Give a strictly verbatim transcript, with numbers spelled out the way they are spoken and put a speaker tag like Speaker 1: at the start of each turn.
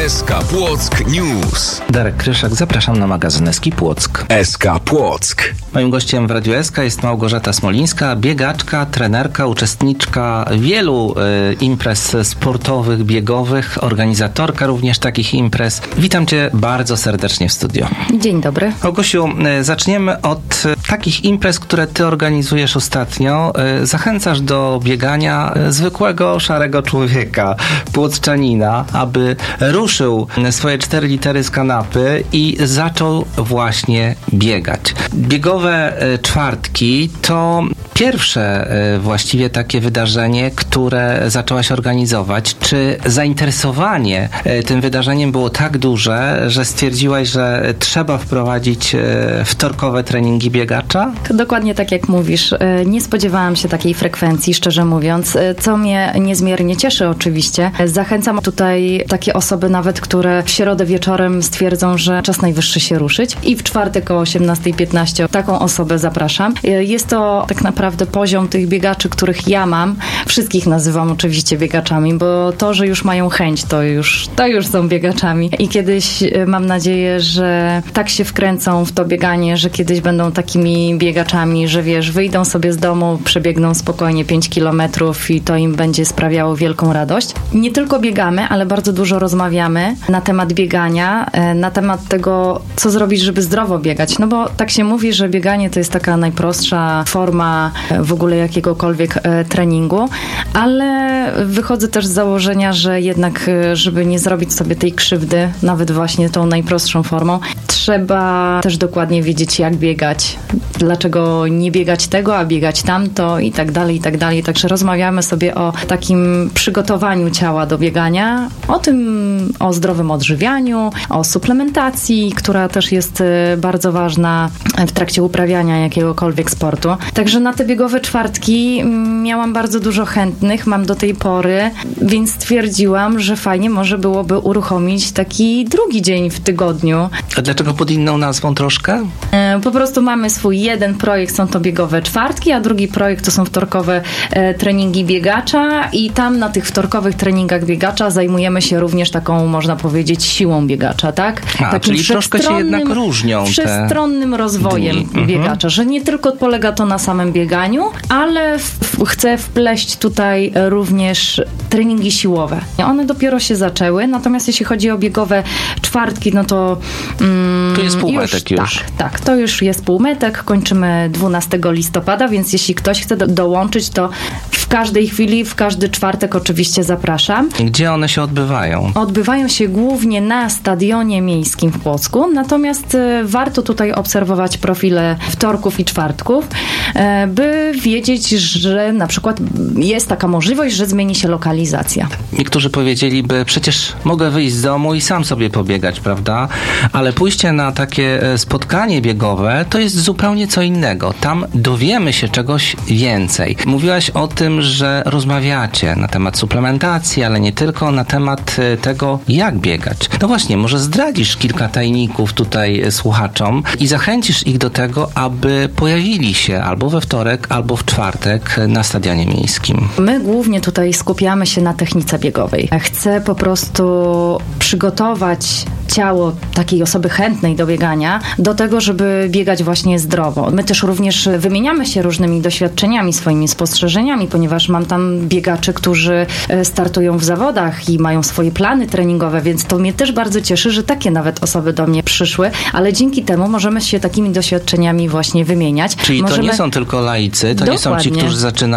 Speaker 1: S K Płock News.
Speaker 2: Darek Kryszak, zapraszam na magazyn S K Płock.
Speaker 1: S K Płock.
Speaker 2: Moim gościem w Radiu S K jest Małgorzata Smolińska, biegaczka, trenerka, uczestniczka wielu y, imprez sportowych, biegowych, organizatorka również takich imprez. Witam Cię bardzo serdecznie w studio.
Speaker 3: Dzień dobry.
Speaker 2: Małgosiu, y, zaczniemy od y, takich imprez, które Ty organizujesz ostatnio. Y, zachęcasz do biegania y, zwykłego, szarego człowieka, płockczanina, aby ruszył swoje cztery litery z kanapy i zaczął właśnie biegać. Biegowe y, czwartki to pierwsze y, właściwie takie wydarzenie, które zaczęłaś organizować. Czy zainteresowanie y, tym wydarzeniem było tak duże, że stwierdziłaś, że trzeba wprowadzić y, wtorkowe treningi biegacza?
Speaker 3: Dokładnie tak jak mówisz. Nie spodziewałam się takiej frekwencji, szczerze mówiąc, co mnie niezmiernie cieszy oczywiście. Zachęcam tutaj takie osoby nawet, które w środę wieczorem stwierdzą, że czas najwyższy się ruszyć i w czwartek o osiemnasta piętnaście taką osobę zapraszam. Jest to tak naprawdę poziom tych biegaczy, których ja mam. Wszystkich nazywam oczywiście biegaczami, bo to, że już mają chęć, to już, to już są biegaczami. I kiedyś mam nadzieję, że tak się wkręcą w to bieganie, że kiedyś będą takimi biegaczami, że wiesz, wyjdą sobie z domu, przebiegną spokojnie pięć kilometrów i to im będzie sprawiało wielką radość. Nie tylko biegamy, ale bardzo dużo rozmawiamy na temat biegania, na temat tego, co zrobić, żeby zdrowo biegać. No bo tak się mówi, że bieganie to jest taka najprostsza forma w ogóle jakiegokolwiek treningu, ale wychodzę też z założenia, że jednak, żeby nie zrobić sobie tej krzywdy, nawet właśnie tą najprostszą formą, trzeba też dokładnie wiedzieć, jak biegać, dlaczego nie biegać tego, a biegać tamto i tak dalej, i tak dalej. Także rozmawiamy sobie o takim przygotowaniu ciała do biegania, o tym, o zdrowym odżywianiu, o suplementacji, która też jest bardzo ważna w trakcie uprawiania jakiegokolwiek sportu. Także na te biegowe czwartki miałam bardzo dużo chętnych, mam do tej pory, więc stwierdziłam, że fajnie może byłoby uruchomić taki drugi dzień w tygodniu.
Speaker 2: A dlaczego pod inną nazwą troszkę?
Speaker 3: Po prostu mamy swój jeden projekt, są to biegowe czwartki, a drugi projekt to są wtorkowe e, treningi biegacza i tam na tych wtorkowych treningach biegacza zajmujemy się również taką, można powiedzieć, siłą biegacza, tak?
Speaker 2: A,
Speaker 3: Takim
Speaker 2: czyli troszkę się jednak różnią te
Speaker 3: wszechstronnym rozwojem
Speaker 2: dni.
Speaker 3: biegacza,
Speaker 2: mhm.
Speaker 3: że nie tylko polega to na samym bieganiu, ale w, chcę wpleść tutaj również treningi siłowe. One dopiero się zaczęły, natomiast jeśli chodzi o biegowe czwartki, no to mm,
Speaker 2: to jest półmetek już. już.
Speaker 3: Tak, tak, to już jest półmetek, kończymy dwunastego listopada, więc jeśli ktoś chce do, dołączyć, to w każdej chwili, w każdy czwartek oczywiście zapraszam.
Speaker 2: Gdzie one się odbywają?
Speaker 3: Odbywają się głównie na Stadionie Miejskim w Płocku, natomiast e, warto tutaj obserwować profile wtorków i czwartków, e, by wiedzieć, że na przykład jest taka możliwość, że zmieni się lokalizacja.
Speaker 2: Niektórzy powiedzieliby, przecież mogę wyjść z domu i sam sobie pobiegać, prawda? Ale pójście na takie spotkanie biegowe to jest zupełnie co innego. Tam dowiemy się czegoś więcej. Mówiłaś o tym, że rozmawiacie na temat suplementacji, ale nie tylko, na temat tego, jak biegać. No właśnie, może zdradzisz kilka tajników tutaj słuchaczom i zachęcisz ich do tego, aby pojawili się albo we wtorek, albo w czwartek na Stadionie Miejskim.
Speaker 3: My głównie tutaj skupiamy się na technice biegowej. Chcę po prostu przygotować ciało takiej osoby chętnej do biegania do tego, żeby biegać właśnie zdrowo. My też również wymieniamy się różnymi doświadczeniami, swoimi spostrzeżeniami, ponieważ mam tam biegaczy, którzy startują w zawodach i mają swoje plany treningowe, więc to mnie też bardzo cieszy, że takie nawet osoby do mnie przyszły, ale dzięki temu możemy się takimi doświadczeniami właśnie wymieniać.
Speaker 2: Czyli
Speaker 3: możemy...
Speaker 2: to nie są tylko laicy, to
Speaker 3: Dokładnie.
Speaker 2: nie są ci, którzy zaczynają